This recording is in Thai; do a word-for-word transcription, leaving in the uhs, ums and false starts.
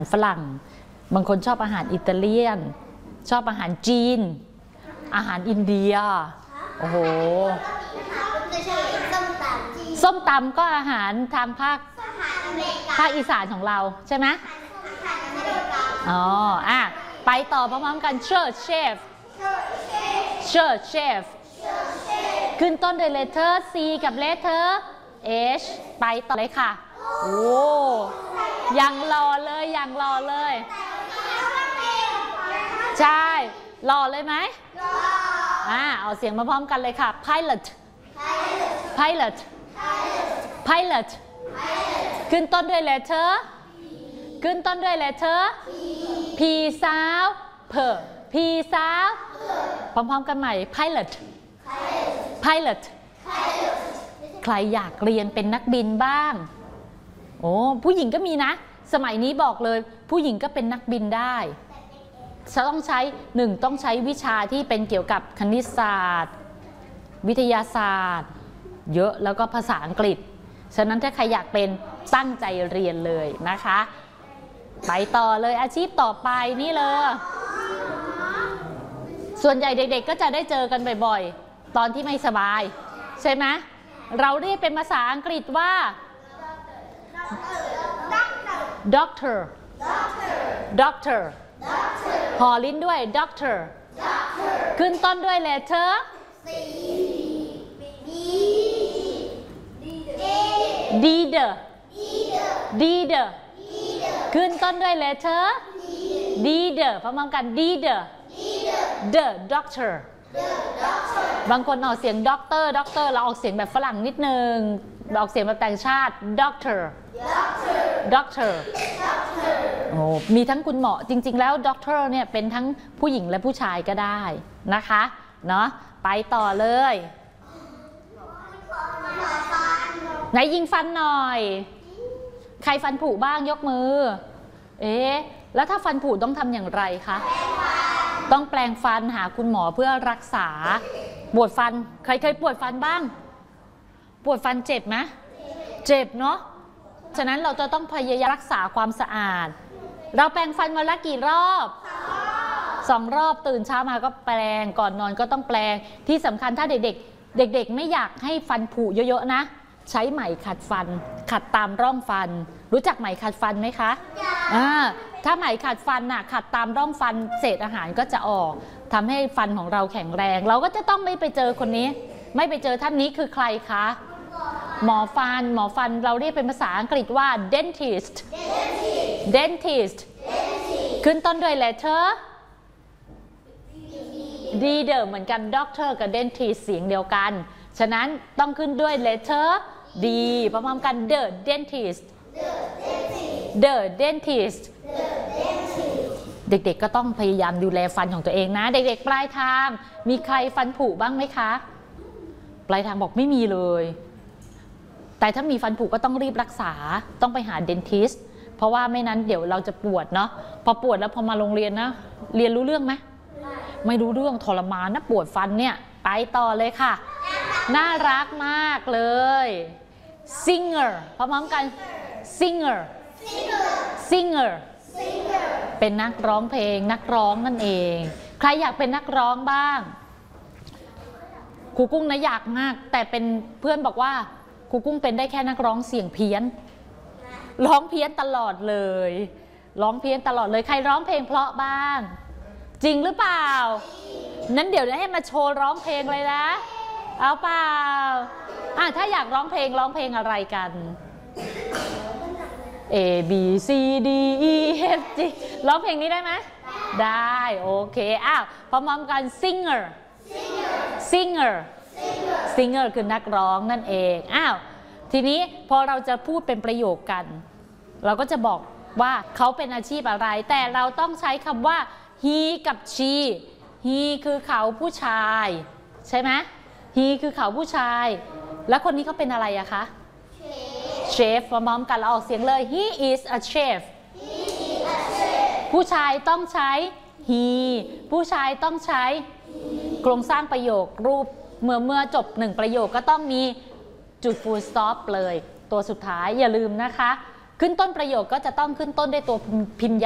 ฝรั่งบางคนชอบอาหารอิตาเลียนชอบอาหารจีนอาหารอินเดียโอ้โหส้มตำก็อาหารทางภาคภาคอีสานของเราใช่ไหมอ๋ออ่ะไปต่อพร้อมๆกัน church chef church chef ขึ้นต้นด้วย letter C กับ letter H ไปต่อเลยค่ะโอ้ยังรอเลยยังรอเลยใช่รอเลยไหมอ่าเอาเสียงมาพร้อมกันเลยค่ะ pilot pilot pilot ขึ้นต้นด้วย letter ขึ้นต้นด้วย letter P สาว P P สาวพร้อมๆกันใหม่ pilot pilot ใครอยากเรียนเป็นนักบินบ้างโอ้ผู้หญิงก็มีนะสมัยนี้บอกเลยผู้หญิงก็เป็นนักบินได้จะต้องใช้หนึ่งต้องใช้วิชาที่เป็นเกี่ยวกับคณิตศาสตร์วิทยาศาสตร์เยอะแล้วก็ภาษาอังกฤษฉะนั้นถ้าใครอยากเป็นตั้งใจเรียนเลยนะคะไปต่อเลยอาชีพต่อไปนี่เลยส่วนใหญ่เด็กๆก็จะได้เจอกันบ่อยๆตอนที่ไม่สบายใช่ไหมเราเรียกเป็นภาษาอังกฤษว่า doctor doctor หอลิ้นด้วย doctor ขึ้นต้นด้วย letter leader leader ขึ้นต้นด้วย letter leader พร้อมๆกัน leader the doctor บางคนออกเสียงด็อกเตอร์ด็อกเตอร์เราออกเสียงแบบฝรั่งนิดนึงออกเสียงแบบต่างชาติ doctor doctor โอ้มีทั้งคุณหมอจริงๆแล้ว doctor เนี่ยเป็นทั้งผู้หญิงและผู้ชายก็ได้นะคะเนาะไปต่อเลยไหนยิงฟันหน่อยใครฟันผุบ้างยกมือเอ๊ะแล้วถ้าฟันผุต้องทำอย่างไรคะต้องแปลงฟันหาคุณหมอเพื่อรักษาปวดฟันใครเคยปวดฟันบ้างปวดฟันเจ็บไหมเจ็บเนาะฉะนั้นเราจะต้องพยายามรักษาความสะอาดเราแปรงฟันวันละกี่รอบสองรอบตื่นเช้ามาก็แปรงก่อนนอนก็ต้องแปรงที่สำคัญถ้าเด็กๆเด็กๆไม่อยากให้ฟันผุเยอะๆนะใช้ไหมขัดฟันขัดตามร่องฟันรู้จักไหมขัดฟันไหมคะอ่าถ้าไหมขัดฟันน่ะขัดตามร่องฟันเศษอาหารก็จะออกทำให้ฟันของเราแข็งแรงเราก็จะต้องไม่ไปเจอคนนี้ไม่ไปเจอท่านนี้คือใครคะหมอฟันหมอฟันเราเรียกเป็นภาษาอังกฤษว่า dentist dentist ขึ้นต้นด้วย letter d เดิมเหมือนกัน doctor กับ dentist เสียงเดียวกันฉะนั้นต้องขึ้นด้วย letter D พร้อมๆกัน the dentist the dentist เด็กๆก็ต้องพยายามดูแลฟันของตัวเองนะเด็กๆปลายทางมีใครฟันผุบ้างไหมคะปลายทางบอกไม่มีเลยแต่ถ้ามีฟันผุก็ต้องรีบรักษาต้องไปหา dentist เพราะว่าไม่นั้นเดี๋ยวเราจะปวดเนาะพอปวดแล้วพอมาโรงเรียนนะเรียนรู้เรื่องไหมไม่รู้เรื่องทรมานนะปวดฟันเนี่ยไปต่อเลยค่ะน่ารักมากเลย singer พร้อมๆกัน singer singer เป็นนักร้องเพลงนักร้องนั่นเองใครอยากเป็นนักร้องบ้างครูกุ้งนะอยากมากแต่เป็นเพื่อนบอกว่าครูกุ้งเป็นได้แค่นักร้องเสียงเพี้ยนร้องเพี้ยนตลอดเลยร้องเพี้ยนตลอดเลยใครร้องเพลงเพราะบ้างจริงหรือเปล่านั้นเดี๋ยวให้มาโชว์ร้องเพลงเลยนะเอาเปล่าอ่ะถ้าอยากร้องเพลงร้องเพลงอะไรกัน A B C D E F G ร้องเพลงนี้ได้ไหมได้โอเคอ้าวพร้อมๆกัน singer singer singer คือนักร้องนั่นเองอ้าวทีนี้พอเราจะพูดเป็นประโยคกันเราก็จะบอกว่าเขาเป็นอาชีพอะไรแต่เราต้องใช้คำว่า he กับ she he คือเขาผู้ชายใช่ไหม he คือเขาผู้ชายแล้วคนนี้เขาเป็นอะไรอะคะ chef พร้อมๆกันเราออกเสียงเลย he is a chef ผู้ชายต้องใช้ he ผู้ชายต้องใช้โครงสร้างประโยครูปเมื่อเมื่อจบหนึ่งประโยคก็ต้องมีจุด full stop เลยตัวสุดท้ายอย่าลืมนะคะขึ้นต้นประโยคก็จะต้องขึ้นต้นด้วยตัวพิมพ์